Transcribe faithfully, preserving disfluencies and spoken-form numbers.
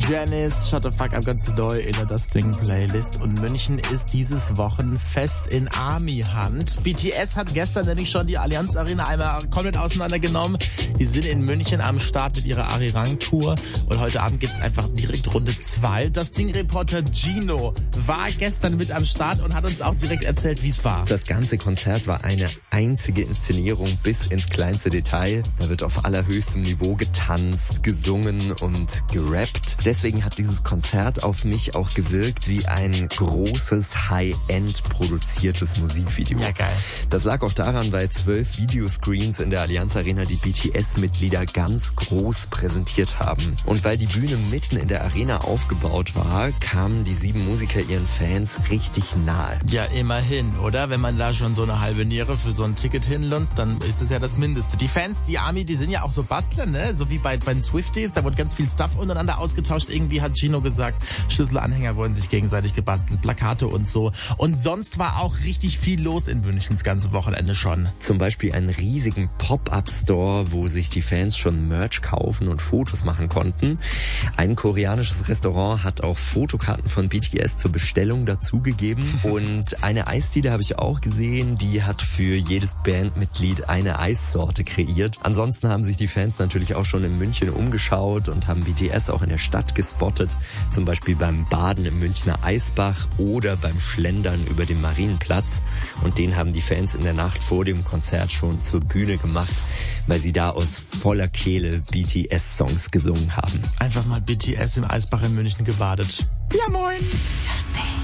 Janice, Shut the Fuck Up ganz doll in der Das Ding Playlist. Und München ist dieses Wochenfest in Army-Hand. B T S hat gestern nämlich schon die Allianz Arena einmal komplett auseinandergenommen. Die sind in München am Start mit ihrer Arirang-Tour. Und heute Abend gibt's einfach direkt Runde zwei. Das Ding-Reporter Gino war gestern mit am Start und hat uns auch direkt erzählt, wie es war. Das ganze Konzert war eine einzige Inszenierung bis ins kleinste Detail. Da wird auf allerhöchstem Niveau getanzt, gesungen und gerappt. Deswegen hat dieses Konzert auf mich auch gewirkt wie ein großes, High-End produziertes Musikvideo. Ja, geil. Das lag auch daran, weil zwölf Videoscreens in der Allianz Arena die B T S-Mitglieder ganz groß präsentiert haben. Und weil die Bühne mitten in der Arena aufgebaut war, kamen die sieben Musiker ihren Fans richtig nahe. Ja, immerhin, oder? Wenn man da schon so eine halbe Niere für so ein Ticket hinlunzt, dann ist das ja das Mindeste. Die Fans, die Army, die sind ja auch so Bastler, ne? So wie bei, bei den Swifties, da wurde ganz viel Stuff untereinander ausgetauscht. Irgendwie hat Gino gesagt, Schlüsselanhänger wurden sich gegenseitig gebastelt, Plakate und so. Und sonst war auch richtig viel los in München das ganze Wochenende schon. Zum Beispiel einen riesigen Pop-Up-Store, wo sich die Fans schon Merch kaufen und Fotos machen konnten. Ein koreanisches Restaurant hat auch Fotokarten von B T S zur Bestellung dazugegeben. Und eine Eisdiele habe ich auch gesehen, die hat für jedes Bandmitglied eine Eissorte kreiert. Ansonsten haben sich die Fans natürlich auch schon in München umgeschaut und haben B T S auch in der Stadt gespottet. Zum Beispiel beim Baden im Münchner Eisbach oder beim Schlendern über dem Marienplatz. Und den haben die Fans in der Nacht vor dem Konzert schon zur Bühne gemacht, weil sie da aus voller Kehle B T S-Songs gesungen haben. Einfach mal B T S im Eisbach in München gebadet. Ja, moin! Das Ding.